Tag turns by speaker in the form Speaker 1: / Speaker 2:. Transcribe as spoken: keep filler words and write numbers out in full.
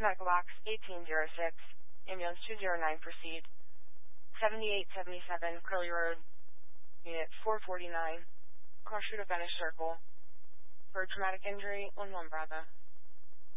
Speaker 1: Medical Box eighteen oh six, Ambulance two oh nine, proceed. seventy-eight seventy-seven, Curly Road, Unit four forty-nine, Cross Street of Venice Circle. For traumatic injury, one one Bravo.